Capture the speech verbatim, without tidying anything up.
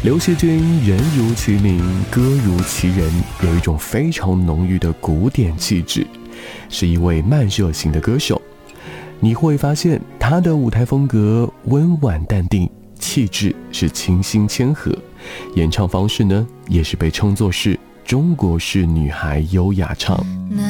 刘惜君人如其名，歌如其人，有一种非常浓郁的古典气质，是一位慢热型的歌手。你会发现她的舞台风格温婉淡定，气质是清新谦和，演唱方式呢也是被称作是中国式女孩优雅唱。